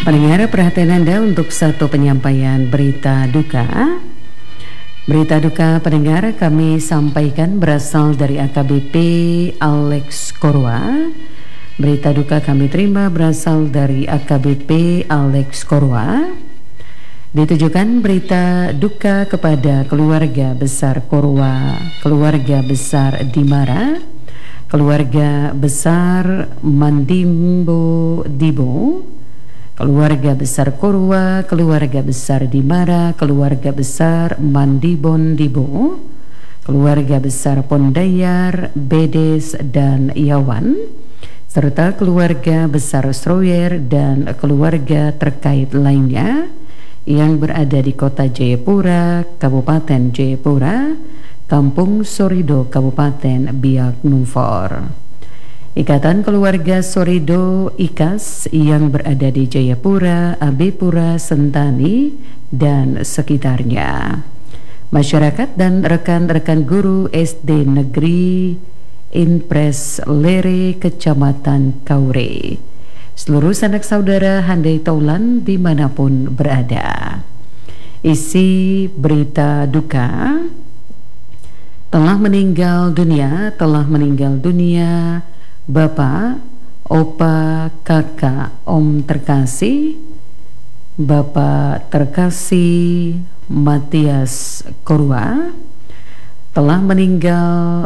Pendengar, perhatian Anda untuk satu penyampaian berita duka. Berita duka pendengar kami sampaikan berasal dari AKBP Alex Korwa. Berita duka kami terima berasal dari AKBP Alex Korwa. Ditujukan berita duka kepada keluarga besar Korwa, keluarga besar Dimara, keluarga besar Mandimbo Dibo, keluarga besar Korwa, keluarga besar Dimara, keluarga besar Mandibon Dibo, keluarga besar Pondayar, Bedes dan Yawan, serta keluarga besar Stroyer dan keluarga terkait lainnya yang berada di Kota Jayapura, Kabupaten Jayapura, Kampung Sorido, Kabupaten Biak Numfor. Ikatan Keluarga Sorido IKAS yang berada di Jayapura, Abipura, Sentani, dan sekitarnya. Masyarakat dan rekan-rekan guru SD Negeri Inpres Lere, Kecamatan Kaure. Seluruh sanak saudara handai taulan dimanapun berada. Isi berita duka: telah meninggal dunia Bapak, Opa, Kakak, Om terkasih, Bapak terkasih Matias Korwa. Telah meninggal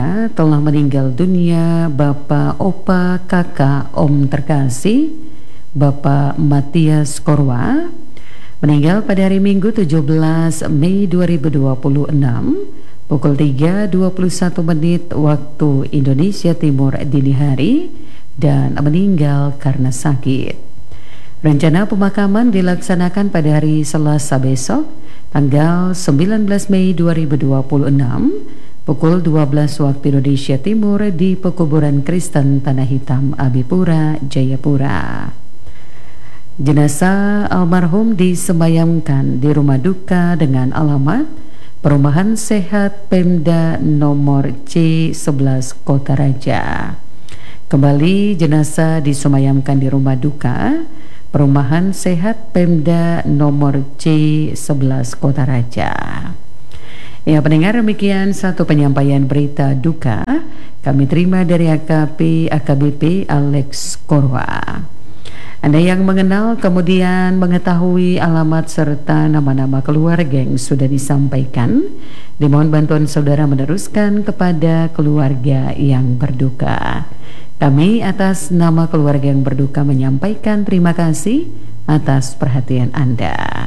dunia Bapak, Opa, Kakak, Om terkasih, Bapak Matias Korwa. Meninggal pada hari Minggu 17 Mei 2026 pukul 3.21 waktu Indonesia Timur dini hari dan meninggal karena sakit. Rencana pemakaman dilaksanakan pada hari Selasa besok tanggal 19 Mei 2026 pukul 12 waktu Indonesia Timur di Pekuburan Kristen Tanah Hitam Abipura, Jayapura. Jenazah almarhum disemayamkan di rumah duka dengan alamat Perumahan Sehat Pemda nomor C11 Kota Raja. Kembali jenazah disemayamkan di rumah duka Perumahan Sehat Pemda nomor C11 Kota Raja. Ya pendengar, demikian satu penyampaian berita duka kami terima dari AKBP Alex Korwa. Anda yang mengenal kemudian mengetahui alamat serta nama-nama keluarga yang sudah disampaikan, dimohon bantuan saudara meneruskan kepada keluarga yang berduka. Kami atas nama keluarga yang berduka menyampaikan terima kasih atas perhatian Anda.